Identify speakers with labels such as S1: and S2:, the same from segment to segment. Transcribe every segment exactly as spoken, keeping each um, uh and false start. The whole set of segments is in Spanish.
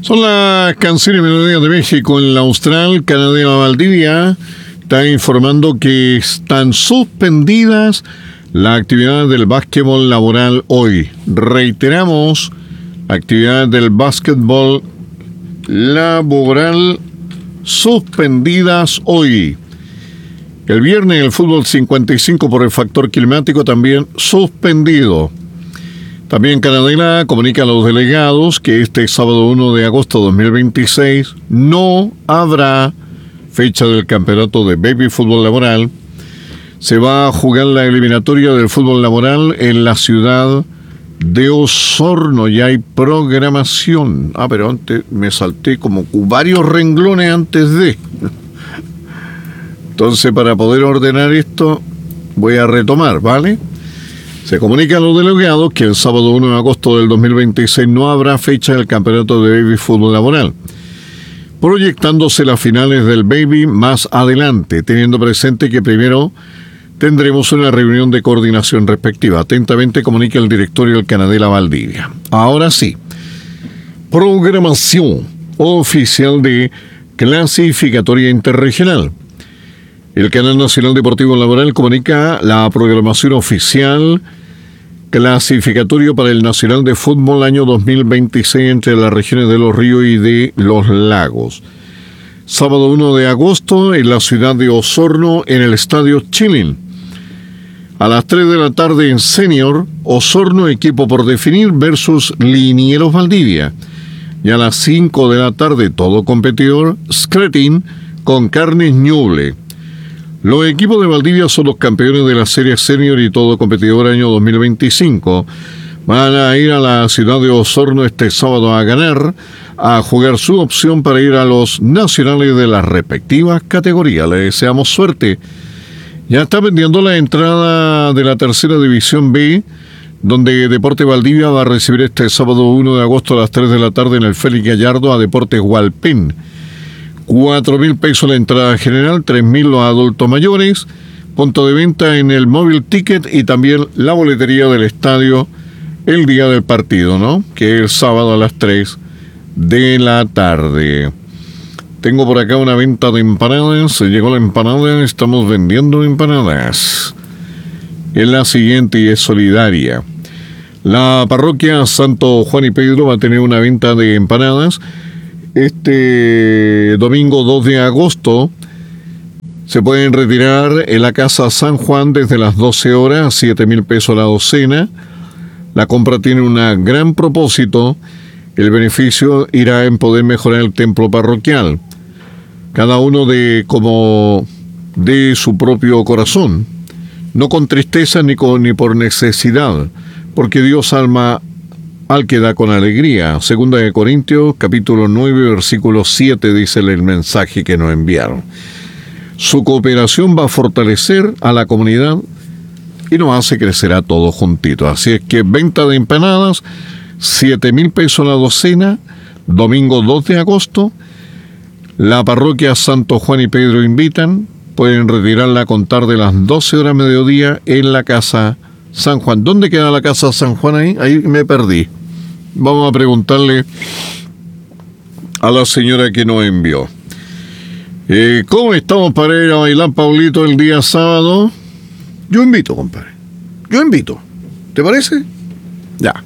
S1: Son las canciones y melodías de México. En la Austral, Canadela Valdivia está informando que están suspendidas las actividades del básquetbol laboral hoy. Reiteramos, actividades del básquetbol laboral suspendidas hoy. El viernes el fútbol cincuenta y cinco por el factor climático también suspendido. También Canadela comunica a los delegados que este sábado uno de agosto de dos mil veintiséis no habrá fecha del campeonato de baby fútbol laboral. Se va a jugar la eliminatoria del fútbol laboral en la ciudad de Osorno. Ya hay programación. Ah, pero antes me salté como varios renglones antes de. Entonces, para poder ordenar esto, voy a retomar, ¿vale? Se comunica a los delegados que el sábado uno de agosto del dos mil veintiséis no habrá fecha del campeonato de baby fútbol laboral, proyectándose las finales del baby más adelante, teniendo presente que primero tendremos una reunión de coordinación respectiva. Atentamente comunica el directorio del Canadela Valdivia. Ahora sí, programación oficial de clasificatoria interregional. El Canal Nacional Deportivo Laboral comunica la programación oficial clasificatorio para el Nacional de Fútbol año dos mil veintiséis entre las regiones de Los Ríos y de Los Lagos. Sábado uno de agosto en la ciudad de Osorno, en el Estadio Chilín. A las tres de la tarde en Senior, Osorno, equipo por definir, versus Linieros Valdivia. Y a las cinco de la tarde, todo competidor, Scretin con Carnes Ñuble. Los equipos de Valdivia son los campeones de la serie senior y todo competidor año dos mil veinticinco. Van a ir a la ciudad de Osorno este sábado a ganar, a jugar su opción para ir a los nacionales de las respectivas categorías. Les deseamos suerte. Ya está vendiendo la entrada de la tercera división B, donde Deporte Valdivia va a recibir este sábado uno de agosto a las tres de la tarde en el Félix Gallardo a Deportes Hualpén. Cuatro mil pesos la entrada general, tres mil los adultos mayores, punto de venta en el móvil ticket y también la boletería del estadio el día del partido, ¿no? Que es el sábado a las tres de la tarde. Tengo por acá una venta de empanadas, se llegó la empanada, estamos vendiendo empanadas. Es la siguiente y es solidaria. La parroquia Santo Juan y Pedro va a tener una venta de empanadas. Este domingo dos de agosto se pueden retirar en la Casa San Juan desde las doce horas, siete mil pesos la docena. La compra tiene un gran propósito. El beneficio irá en poder mejorar el templo parroquial. Cada uno de como de su propio corazón, no con tristeza ni, con, ni por necesidad, porque Dios alma al que da con alegría. Segunda de Corintios, capítulo nueve, versículo siete, dice el mensaje que nos enviaron. Su cooperación va a fortalecer a la comunidad y nos hace crecer a todos juntitos. Así es que venta de empanadas, siete mil pesos la docena, domingo dos de agosto. La parroquia Santo Juan y Pedro invitan, pueden retirarla a contar de las doce horas mediodía en la Casa San Juan. ¿Dónde queda la Casa San Juan ahí? Ahí me perdí. Vamos a preguntarle a la señora que nos envió. Eh, ¿Cómo estamos para ir a bailar, Paulito, el día sábado? Yo invito, compadre. Yo invito. ¿Te parece? Ya.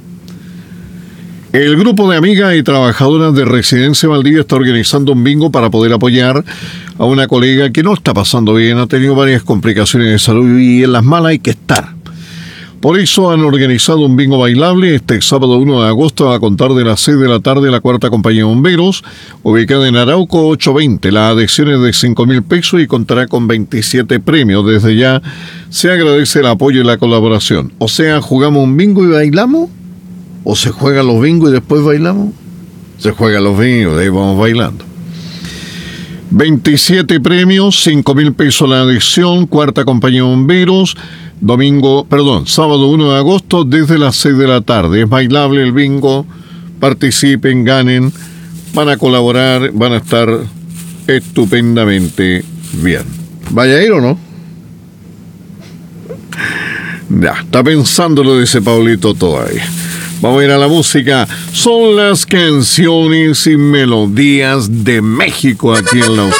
S1: El grupo de amigas y trabajadoras de Residencia Valdivia está organizando un bingo para poder apoyar a una colega que no está pasando bien, ha tenido varias complicaciones de salud y en las malas hay que estar. Por eso han organizado un bingo bailable este sábado uno de agosto a contar de las seis de la tarde en la cuarta compañía de bomberos, ubicada en Arauco ochocientos veinte. La adhesión es de cinco mil pesos y contará con veintisiete premios. Desde ya se agradece el apoyo y la colaboración. O sea, ¿jugamos un bingo y bailamos? ¿O se juegan los bingos y después bailamos? Se juegan los bingos, de ahí vamos bailando. veintisiete premios, cinco mil pesos la adhesión, cuarta compañía de bomberos. Domingo, perdón, sábado uno de agosto desde las seis de la tarde. Es bailable el bingo. Participen, ganen, van a colaborar, van a estar estupendamente bien. ¿Vaya a ir o no? Ya, está pensándolo, dice Paulito todavía. Vamos a ir a la música. Son las canciones y melodías de México aquí en la